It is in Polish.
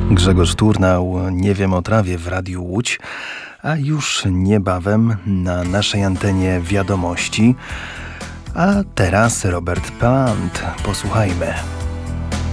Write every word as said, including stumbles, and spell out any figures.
Grzegorz Turnał, Nie wiem o trawie w Radiu Łódź, a już niebawem na naszej antenie wiadomości. A teraz Robert Plant. Posłuchajmy.